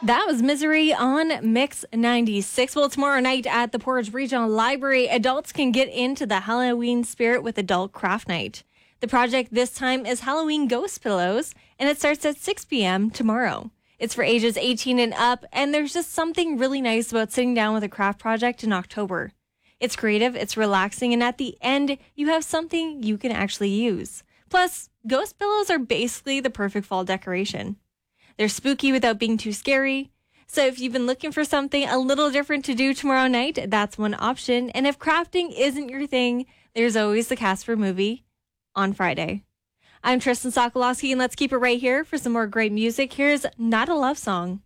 That was Misery on Mix 96. Well, tomorrow night at the Portage Regional Library, adults can get into the Halloween spirit with Adult Craft Night. The project this time is Halloween Ghost Pillows, and it starts at 6 p.m. tomorrow. It's for ages 18 and up, and there's just something really nice about sitting down with a craft project in October. It's creative, it's relaxing, and at the end, you have something you can actually use. Plus, ghost pillows are basically the perfect fall decoration. They're spooky without being too scary. So if you've been looking for something a little different to do tomorrow night, that's one option. And if crafting isn't your thing, there's always the Casper movie on Friday. I'm Tristan Sokolowski, and let's keep it right here for some more great music. Here's Not a Love Song.